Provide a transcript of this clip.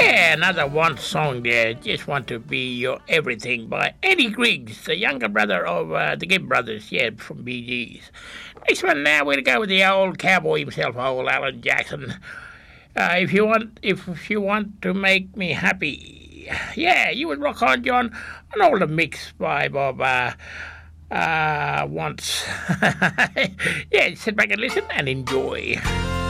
Yeah, another one song there. Just Want to Be Your Everything by Eddie Griggs, the younger brother of the Gibb Brothers, yeah, from Bee Gees. Next one now, we're going to go with the old cowboy himself, old Alan Jackson. If you want to make me happy. Yeah, you would rock on, John. An older mix by Bob once. Yeah, sit back and listen and enjoy.